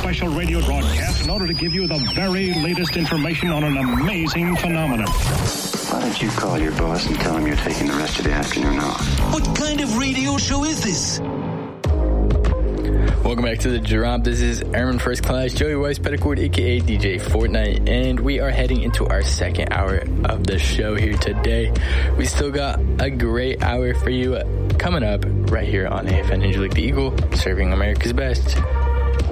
special radio broadcast in order to give you the very latest information on an amazing phenomenon. Why don't you call your boss and tell him you're taking the rest of the afternoon off? What kind of radio show is this? Welcome back to the Drop. This is Airman First Class, Joey Weiss Petticord, a.k.a. DJ Fortnite, and we are heading into our second hour of the show here today. We still got a great hour for you coming up right here on AFN Ninja League, the Eagle, serving America's best.